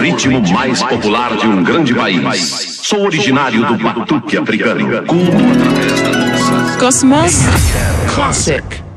ritmo mais popular de um grande país. Sou originário do batuque africano. Culto através da dança. Cosmos Classic.